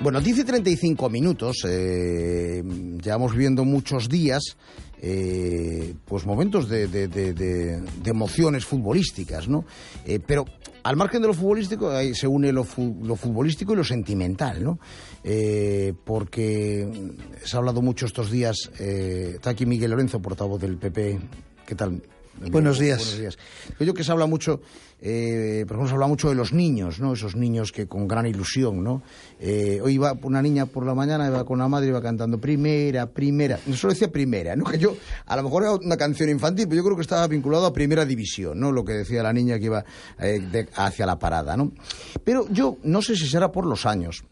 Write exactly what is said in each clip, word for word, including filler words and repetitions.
Bueno, diez y treinta y cinco minutos, eh, llevamos viviendo muchos días, eh, pues momentos de, de, de, de, de emociones futbolísticas, ¿no? Eh, pero al margen de lo futbolístico, ahí se une lo, fu lo futbolístico y lo sentimental, ¿no? Eh, porque se ha hablado mucho estos días, eh, está aquí Miguel Lorenzo, portavoz del P P, ¿qué tal? Buenos días. Buenos días. Yo que se habla mucho, eh, por ejemplo, se habla mucho de los niños, ¿no? Esos niños que con gran ilusión, ¿no? Eh, hoy iba una niña por la mañana, iba con la madre, iba cantando primera, primera. No solo decía primera, ¿no? Que yo, a lo mejor era una canción infantil, pero yo creo que estaba vinculado a primera división, ¿no? Lo que decía la niña que iba eh, de, hacia la parada, ¿no? Pero yo no sé si será por los años.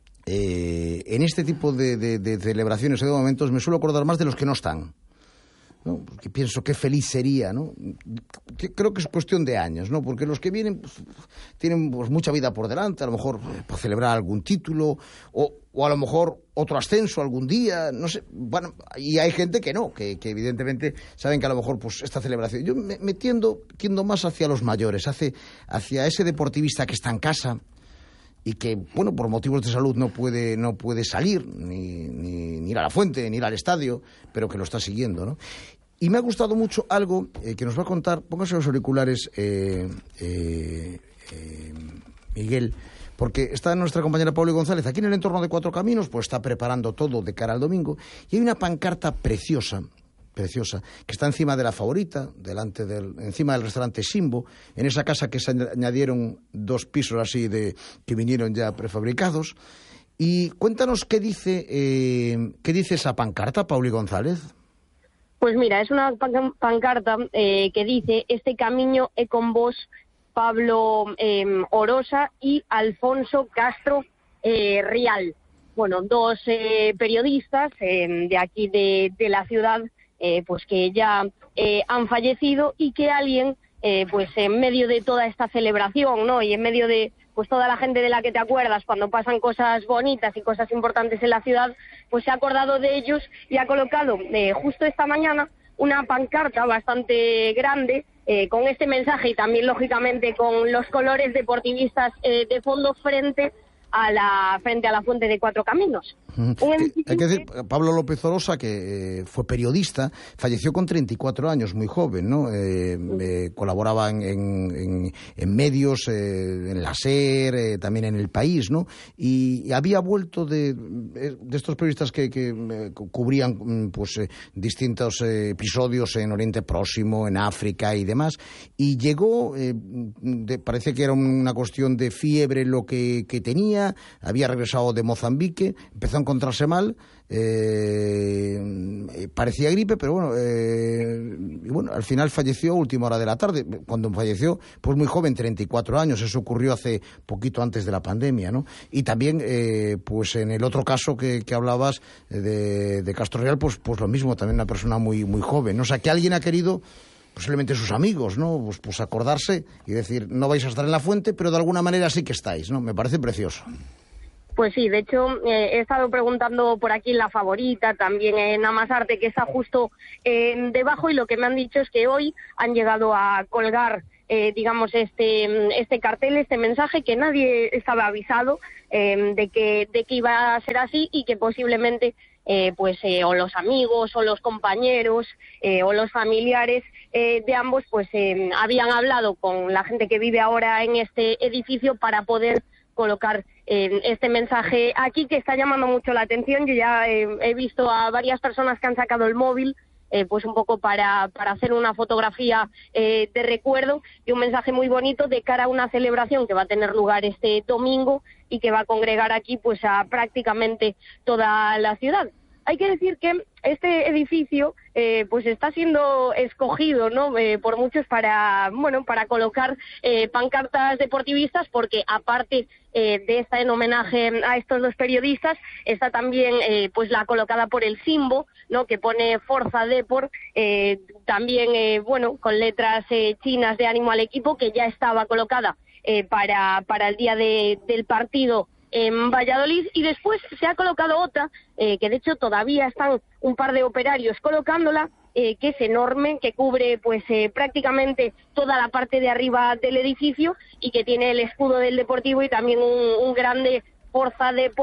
Eh, en este tipo de, de, de celebraciones o de momentos me suelo acordar más de los que no están. ¿No? Porque pienso qué feliz sería, ¿no? Que creo que es cuestión de años, ¿no? Porque los que vienen pues, tienen pues, mucha vida por delante, a lo mejor eh, por celebrar algún título o, o a lo mejor otro ascenso algún día, no sé. Bueno, y hay gente que no, que, que evidentemente saben que a lo mejor pues esta celebración. Yo me, me tiendo, tiendo más hacia los mayores, hacia, hacia ese deportivista que está en casa y que, bueno, por motivos de salud no puede, no puede salir, ni, ni, ni ir a la fuente, ni ir al estadio, pero que lo está siguiendo, ¿no? Y me ha gustado mucho algo eh, que nos va a contar, póngase los auriculares, eh, eh, eh, Miguel, porque está nuestra compañera Pauli González aquí en el entorno de Cuatro Caminos, pues está preparando todo de cara al domingo, y hay una pancarta preciosa, preciosa, que está encima de la Favorita, delante del, encima del restaurante Simbo, en esa casa que se añadieron dos pisos así de que vinieron ya prefabricados. Y cuéntanos qué dice eh, qué dice esa pancarta, Pauli González. Pues mira, es una pan pancarta eh, que dice: este camiño é con vos, Pablo eh, Orosa y Alfonso Castro eh, Rial. Bueno, dos eh, periodistas eh, de aquí de, de la ciudad, Eh, pues que ya eh, han fallecido y que alguien, eh, pues en medio de toda esta celebración, ¿no? Y en medio de pues toda la gente de la que te acuerdas cuando pasan cosas bonitas y cosas importantes en la ciudad, pues se ha acordado de ellos y ha colocado eh, justo esta mañana una pancarta bastante grande eh, con este mensaje y también lógicamente con los colores deportivistas eh, de fondo frente a la frente a la fuente de Cuatro Caminos. Uh-huh. que, hay que decir, Pablo López Orosa, que eh, fue periodista, falleció con treinta y cuatro años, muy joven, ¿no? Eh, eh, colaboraba en, en, en medios, eh, en la SER, eh, también en El País, ¿no? Y, y había vuelto de, de estos periodistas que, que eh, cubrían pues eh, distintos eh, episodios en Oriente Próximo, en África y demás, y llegó, eh, de, parece que era una cuestión de fiebre lo que, que tenía. Había regresado de Mozambique, empezó a encontrarse mal, eh, parecía gripe, pero bueno, eh, y bueno, al final falleció a última hora de la tarde. Cuando falleció, pues muy joven, treinta y cuatro años, eso ocurrió hace poquito antes de la pandemia, ¿no? Y también, eh, pues en el otro caso que, que hablabas de, de Castro Real, pues, pues lo mismo, también una persona muy, muy joven, ¿no? O sea, que alguien ha querido, posiblemente sus amigos, ¿no? Pues, pues acordarse y decir, no vais a estar en la fuente, pero de alguna manera sí que estáis, ¿no? Me parece precioso. Pues sí, de hecho, eh, he estado preguntando por aquí en La Favorita, también en Amasarte, que está justo eh, debajo, y lo que me han dicho es que hoy han llegado a colgar, eh, digamos, este este cartel, este mensaje, que nadie estaba avisado eh, de que de que iba a ser así y que posiblemente Eh, pues eh, o los amigos o los compañeros eh, o los familiares eh, de ambos pues eh, habían hablado con la gente que vive ahora en este edificio para poder colocar eh, este mensaje aquí, que está llamando mucho la atención. Yo ya eh, he visto a varias personas que han sacado el móvil Eh, pues un poco para, para hacer una fotografía eh, de recuerdo, y un mensaje muy bonito de cara a una celebración que va a tener lugar este domingo y que va a congregar aquí pues a prácticamente toda la ciudad. Hay que decir que este edificio eh, pues está siendo escogido, ¿no? Eh, por muchos para, bueno, para colocar eh, pancartas deportivistas, porque aparte eh, de esta en homenaje a estos dos periodistas, está también eh, pues la colocada por el Simbo, ¿no? Que pone Forza Deport, eh, también eh, bueno, con letras eh, chinas de ánimo al equipo, que ya estaba colocada eh, para, para el día de, del partido en Valladolid, y después se ha colocado otra, eh, que de hecho todavía están un par de operarios colocándola, eh, que es enorme, que cubre pues eh, prácticamente toda la parte de arriba del edificio y que tiene el escudo del Deportivo y también un, un grande Forza Deport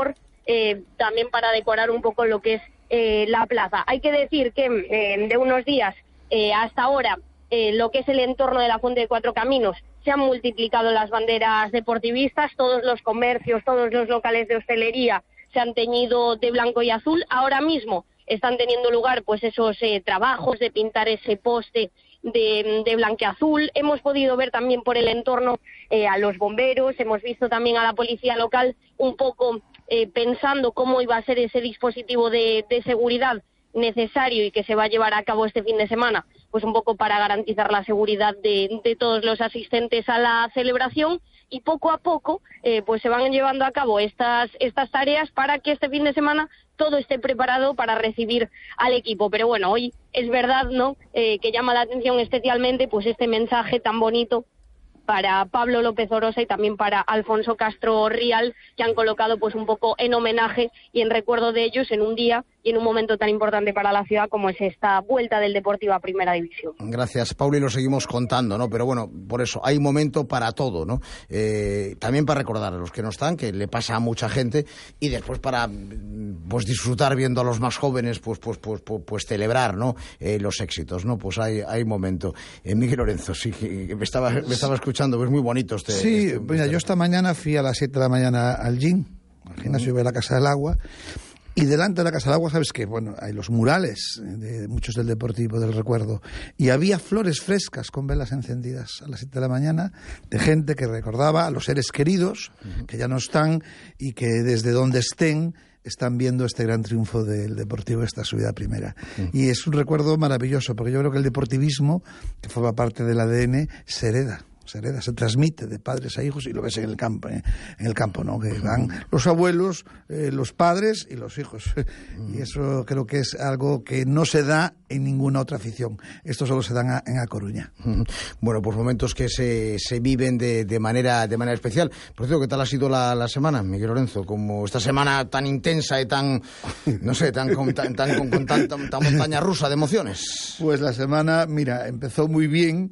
eh, también para decorar un poco lo que es eh, la plaza. Hay que decir que eh, de unos días eh, hasta ahora, eh, lo que es el entorno de la Fuente de Cuatro Caminos, se han multiplicado las banderas deportivistas, todos los comercios, todos los locales de hostelería se han teñido de blanco y azul. Ahora mismo están teniendo lugar pues esos eh, trabajos de pintar ese poste de, de blanqueazul. Hemos podido ver también por el entorno eh, a los bomberos, hemos visto también a la policía local un poco eh, pensando cómo iba a ser ese dispositivo de, de seguridad necesario y que se va a llevar a cabo este fin de semana, pues un poco para garantizar la seguridad de, de todos los asistentes a la celebración, y poco a poco eh, pues se van llevando a cabo estas estas tareas para que este fin de semana todo esté preparado para recibir al equipo. Pero bueno, hoy es verdad, ¿no?, eh, que llama la atención especialmente pues este mensaje tan bonito para Pablo López Orosa y también para Alfonso Castro Rial, que han colocado pues un poco en homenaje y en recuerdo de ellos en un día y en un momento tan importante para la ciudad como es esta vuelta del Deportivo a Primera División. Gracias, Paula, y lo seguimos contando, ¿no? Pero bueno, por eso, hay momento para todo, ¿no? Eh, también para recordar a los que no están, que le pasa a mucha gente, y después para pues disfrutar viendo a los más jóvenes, pues pues pues pues, pues celebrar, ¿no? Eh, los éxitos, ¿no? Pues hay, hay momento. Eh, Miguel Lorenzo, sí, que me estaba, me estaba escuchando, pues muy bonito este... Sí, este, mira, este... yo esta mañana fui a las siete de la mañana al gym, al gimnasio de la Casa del Agua. Y delante de la Casa del Agua, ¿sabes qué? Bueno, hay los murales de muchos del Deportivo, del recuerdo. Y había flores frescas con velas encendidas a las siete de la mañana, de gente que recordaba a los seres queridos, que ya no están, y que desde donde estén están viendo este gran triunfo del Deportivo, esta subida a primera. Uh-huh. Y es un recuerdo maravilloso, porque yo creo que el deportivismo, que forma parte del A D N, se hereda. Se hereda, se transmite de padres a hijos, y lo ves en el campo, ¿eh? en el campo, ¿no? Que van los abuelos, eh, los padres y los hijos. Y eso creo que es algo que no se da en ninguna otra afición. Esto solo se da en A, en A Coruña. Bueno, pues momentos que se, se viven de, de manera de manera especial. Por cierto, ¿qué tal ha sido la, la semana, Miguel Lorenzo? Como esta semana tan intensa y tan, no sé, tan con, tan, tan, con, con tanta, tanta montaña rusa de emociones. Pues la semana, mira, empezó muy bien,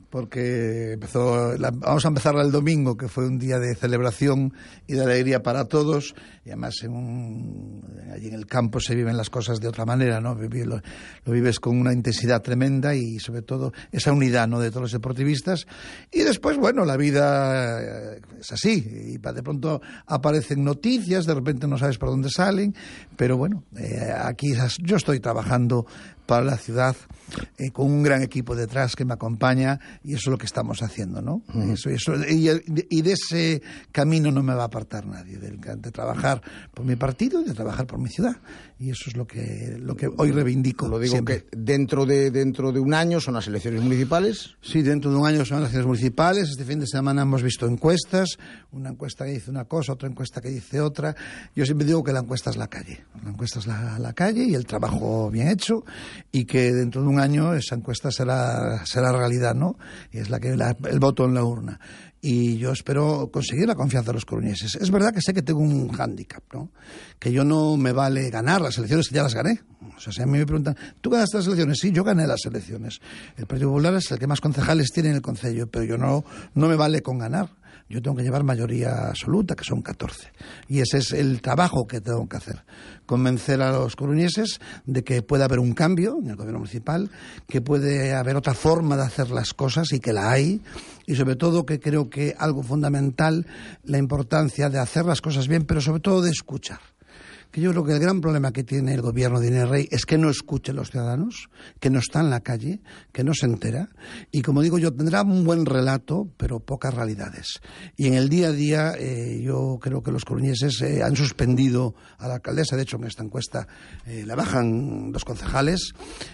porque empezó, la, vamos a empezar el domingo, que fue un día de celebración y de alegría para todos, y además en un, allí en el campo se viven las cosas de otra manera, ¿no? Lo, lo vives con una intensidad tremenda, y sobre todo esa unidad, ¿no?, de todos los deportivistas. Y después, bueno, la vida es así, y de pronto aparecen noticias, de repente no sabes por dónde salen, pero bueno, eh, aquí yo estoy trabajando para la ciudad, eh, con un gran equipo detrás que me acompaña, y eso es lo que estamos haciendo, ¿no? Uh-huh. Eso, eso, y, y de ese camino no me va a apartar nadie, de, de trabajar por mi partido y de trabajar por mi ciudad, y eso es lo que lo que hoy reivindico. Lo digo siempre. Que dentro de dentro de un año son las elecciones municipales. Sí, dentro de un año son las elecciones municipales. Este fin de semana hemos visto encuestas, una encuesta que dice una cosa, otra encuesta que dice otra. Yo siempre digo que la encuesta es la calle, la encuesta es la, la calle y el trabajo bien hecho, y que dentro de un año esa encuesta será será realidad, ¿no? Y es la que la, el voto en la urna. Y yo espero conseguir la confianza de los coruñeses. Es verdad que sé que tengo un hándicap, ¿no? Que yo no me vale ganar las elecciones, que ya las gané. O sea, si a mí me preguntan, ¿tú ganaste las elecciones? Sí, yo gané las elecciones. El Partido Popular es el que más concejales tiene en el concello, pero yo no, no me vale con ganar. Yo tengo que llevar mayoría absoluta, que son catorce. Y ese es el trabajo que tengo que hacer. Convencer a los coruñeses de que puede haber un cambio en el gobierno municipal, que puede haber otra forma de hacer las cosas, y que la hay. Y sobre todo que creo que algo fundamental, la importancia de hacer las cosas bien, pero sobre todo de escuchar. Que yo creo que el gran problema que tiene el gobierno de Inés Rey es que no escuche a los ciudadanos, que no está en la calle, que no se entera, y como digo yo, tendrá un buen relato, pero pocas realidades. Y en el día a día eh, yo creo que los coruñeses eh, han suspendido a la alcaldesa. De hecho, en esta encuesta eh, la bajan los concejales,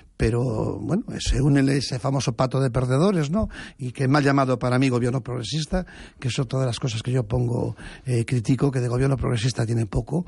pero bueno, se une ese famoso pato de perdedores, ¿no? Y que mal llamado para mí gobierno progresista, que es otra de las cosas que yo pongo, eh, critico, que de gobierno progresista tiene poco,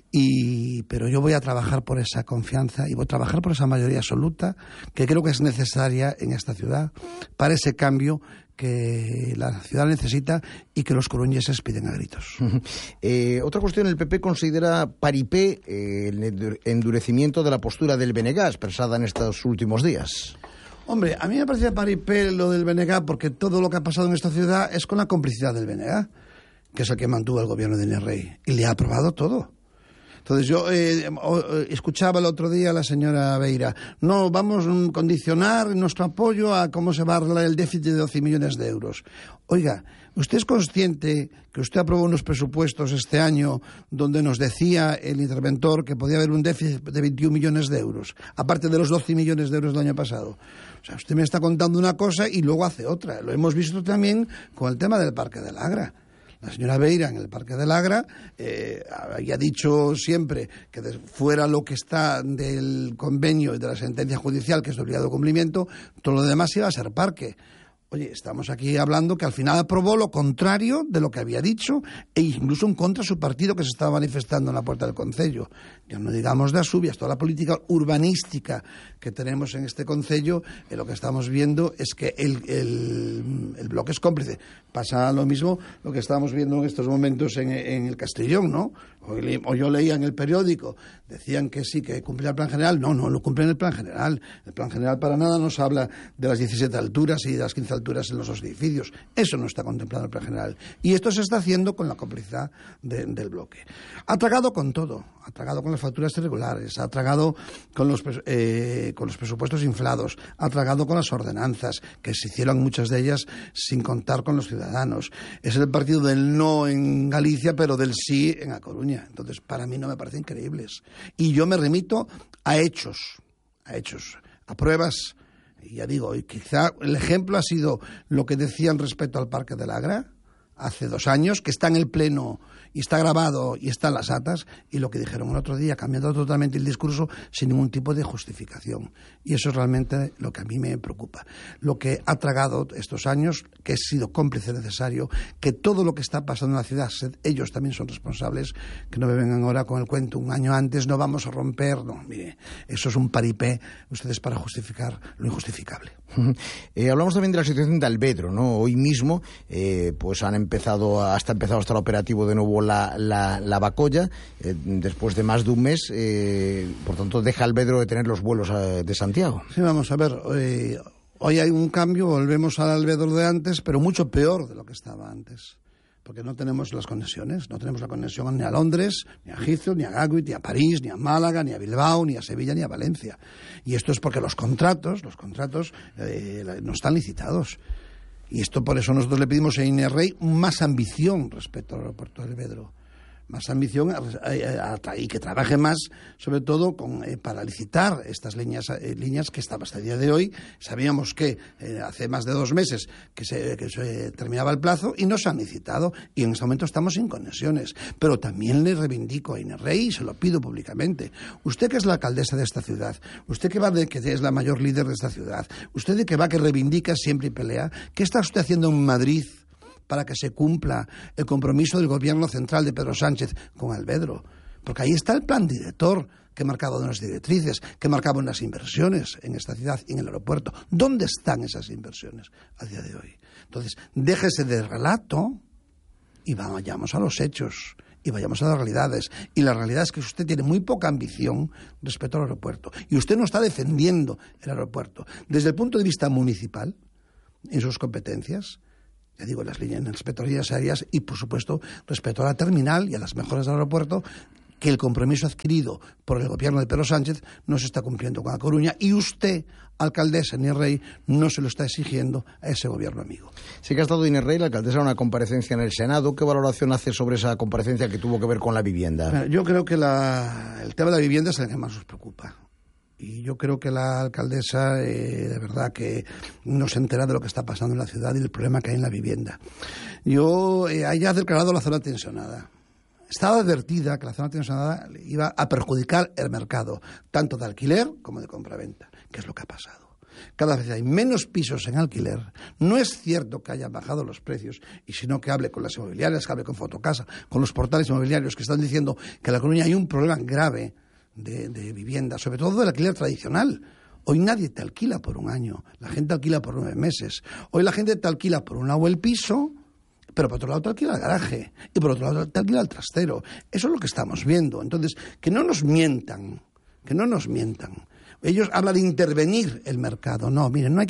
y pero yo voy a trabajar por esa confianza y voy a trabajar por esa mayoría absoluta que creo que es necesaria en esta ciudad para ese cambio que la ciudad necesita y que los coruñeses piden a gritos. Uh-huh. Eh, otra cuestión, el P P considera paripé eh, el endurecimiento de la postura del B N G expresada en estos últimos días. Hombre, a mí me parece paripé lo del B N G, porque todo lo que ha pasado en esta ciudad es con la complicidad del B N G, que es el que mantuvo el gobierno de Inés Rey, y le ha aprobado todo. Entonces yo eh, escuchaba el otro día a la señora Beira, no, vamos a condicionar nuestro apoyo a cómo se va a arreglar el déficit de doce millones de euros. Oiga, ¿usted es consciente que usted aprobó unos presupuestos este año donde nos decía el interventor que podía haber un déficit de veintiún millones de euros, aparte de los doce millones de euros del año pasado? O sea, usted me está contando una cosa y luego hace otra. Lo hemos visto también con el tema del Parque del Agra. La señora Beira en el Parque del Agra eh, había dicho siempre que fuera lo que está del convenio y de la sentencia judicial, que es de obligado cumplimiento, todo lo demás iba a ser parque. Oye, estamos aquí hablando que al final aprobó lo contrario de lo que había dicho e incluso en contra de su partido que se estaba manifestando en la puerta del Concello. Ya no digamos de Asubias, toda la política urbanística que tenemos en este Concello, eh, lo que estamos viendo es que el, el, el bloque es cómplice. Pasa lo mismo lo que estamos viendo en estos momentos en, en el Castellón, ¿no? Hoy, o yo leía en el periódico, decían que sí, que cumplía el plan general. No, no, no cumplen el plan general. El plan general para nada nos habla de las diecisiete alturas y de las quince alturas en los dos edificios. Eso no está contemplado en el plan general. Y esto se está haciendo con la complicidad de, del bloque. Ha tragado con todo. Ha tragado con las facturas irregulares, ha tragado con los, eh, con los presupuestos inflados, ha tragado con las ordenanzas, que se hicieron muchas de ellas sin contar con los ciudadanos. Es el partido del no en Galicia, pero del sí en A Coruña. Entonces, para mí no me parecen creíbles. Y yo me remito a hechos, a hechos, a pruebas. Y ya digo, y quizá el ejemplo ha sido lo que decían respecto al Parque del Agra hace dos años, que está en el Pleno y está grabado y está en las atas, y lo que dijeron el otro día, cambiando totalmente el discurso sin ningún tipo de justificación. Y eso es realmente lo que a mí me preocupa. Lo que ha tragado estos años, que he sido cómplice necesario, que todo lo que está pasando en la ciudad, ellos también son responsables, que no me vengan ahora con el cuento, un año antes no vamos a romper, no, mire, eso es un paripé, ustedes para justificar lo injustificable. Eh, hablamos también de la situación de Alvedro, ¿no? Hoy mismo, eh, pues han empezado, hasta empezado a estar operativo de nuevo la, la, la Bacolla, eh, después de más de un mes, eh, por tanto deja Alvedro de tener los vuelos a, de Santiago. Sí, vamos a ver, eh, hoy hay un cambio, volvemos al Alvedro de antes, pero mucho peor de lo que estaba antes, porque no tenemos las conexiones, no tenemos la conexión ni a Londres, ni a Heathrow, ni a Gatwick, ni a París, ni a Málaga, ni a Bilbao, ni a Sevilla, ni a Valencia. Y esto es porque los contratos, los contratos eh, no están licitados. Y esto por eso nosotros le pedimos a Inerrey más ambición respecto al aeropuerto de Alvedro. Más ambición y que trabaje más, sobre todo con, eh, para licitar estas líneas, eh, líneas que hasta el día de hoy sabíamos que eh, hace más de dos meses que se, que se terminaba el plazo y no se han licitado, y en este momento estamos sin conexiones. Pero también le reivindico a Inerrey y se lo pido públicamente. Usted, que es la alcaldesa de esta ciudad, usted que va de que es la mayor líder de esta ciudad, usted de que va que reivindica siempre y pelea, ¿qué está usted haciendo en Madrid para que se cumpla el compromiso del gobierno central de Pedro Sánchez con Alvedro? Porque ahí está el plan director que marcaba unas directrices, que marcaba unas inversiones en esta ciudad y en el aeropuerto. ¿Dónde están esas inversiones a día de hoy? Entonces, déjese de relato y vayamos a los hechos y vayamos a las realidades. Y la realidad es que usted tiene muy poca ambición respecto al aeropuerto. Y usted no está defendiendo el aeropuerto. Desde el punto de vista municipal, en sus competencias, ya digo, las líneas inspectorías aéreas y, por supuesto, respecto a la terminal y a las mejoras del aeropuerto, que el compromiso adquirido por el gobierno de Pedro Sánchez no se está cumpliendo con A Coruña, y usted, alcaldesa Inerrey, no se lo está exigiendo a ese gobierno amigo. Sí que ha estado Inerrey, la alcaldesa, en una comparecencia en el Senado. ¿Qué valoración hace sobre esa comparecencia que tuvo que ver con la vivienda? Yo creo que la, el tema de la vivienda es el que más nos preocupa. Y yo creo que la alcaldesa, eh, de verdad, que no se entera de lo que está pasando en la ciudad y del problema que hay en la vivienda. Yo, eh, haya declarado la zona tensionada. Estaba advertida que la zona tensionada iba a perjudicar el mercado, tanto de alquiler como de compraventa, que es lo que ha pasado. Cada vez hay menos pisos en alquiler. No es cierto que hayan bajado los precios, y sino que hable con las inmobiliarias, que hable con Fotocasa, con los portales inmobiliarios que están diciendo que en La Coruña hay un problema grave De, de vivienda, sobre todo del alquiler tradicional. Hoy nadie te alquila por un año, la gente alquila por nueve meses. Hoy la gente te alquila por un lado el piso, pero por otro lado te alquila el garaje, y por otro lado te alquila el trastero. Eso es lo que estamos viendo. Entonces, que no nos mientan, que no nos mientan. Ellos hablan de intervenir el mercado. No, miren, no hay